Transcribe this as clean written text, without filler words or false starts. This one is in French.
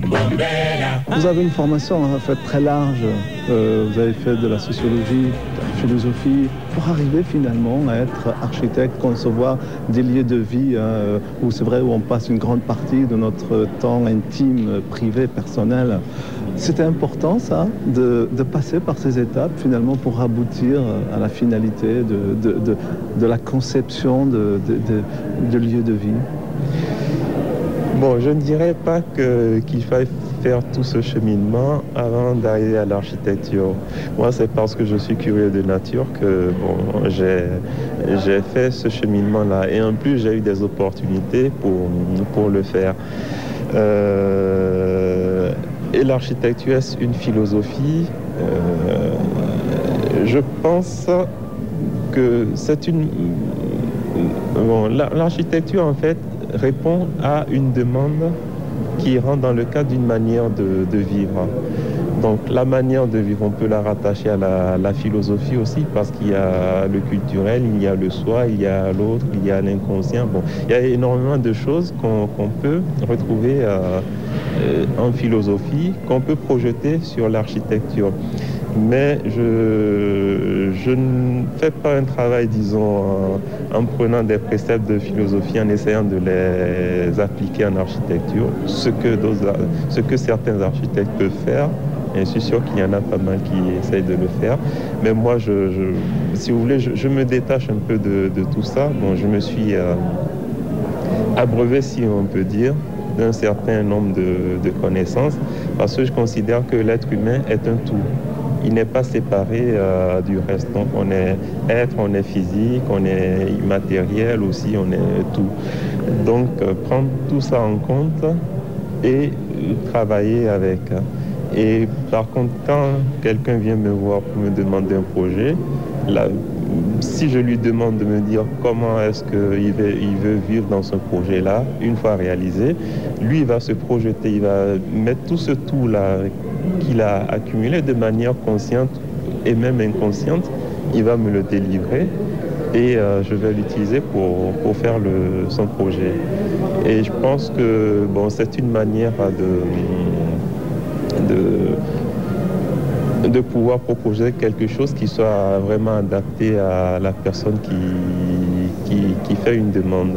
Vous avez une formation en fait très large. Vous avez fait de la sociologie, de la philosophie, pour arriver finalement à être architecte, concevoir des lieux de vie où c'est vrai où on passe une grande partie de notre temps intime, privé, personnel. C'était important ça, de passer par ces étapes finalement pour aboutir à la finalité de la conception de lieux de vie. Bon, je ne dirais pas qu'il faille faire tout ce cheminement avant d'arriver à l'architecture. Moi, c'est parce que je suis curieux de nature que bon, j'ai fait ce cheminement-là. Et en plus, j'ai eu des opportunités pour le faire. Et l'architecture, est une philosophie. Je pense que c'est une... Bon, l'architecture, en fait, répond à une demande qui rentre dans le cadre d'une manière de vivre. Donc la manière de vivre, on peut la rattacher à la philosophie aussi, parce qu'il y a le culturel, il y a le soi, il y a l'autre, il y a l'inconscient. Bon, il y a énormément de choses qu'on peut retrouver en philosophie, qu'on peut projeter sur l'architecture. Mais je ne fais pas un travail, disons, en prenant des préceptes de philosophie, en essayant de les appliquer en architecture, ce que certains architectes peuvent faire. Et je suis sûr qu'il y en a pas mal qui essayent de le faire. Mais moi, si vous voulez, je me détache un peu de tout ça. Bon, je me suis abreuvé, si on peut dire, d'un certain nombre de connaissances, parce que je considère que l'être humain est un tout. Il n'est pas séparé du reste. Donc on est être, on est physique, on est immatériel aussi, on est tout. Donc prendre tout ça en compte et travailler avec. Et par contre, quand quelqu'un vient me voir pour me demander un projet, si je lui demande de me dire comment est-ce qu'il veut vivre dans ce projet-là, une fois réalisé, lui il va se projeter, il va mettre tout ce tout-là qu'il a accumulé de manière consciente et même inconsciente, il va me le délivrer et je vais l'utiliser pour faire son projet. Et je pense que bon, c'est une manière de pouvoir proposer quelque chose qui soit vraiment adapté à la personne qui fait une demande.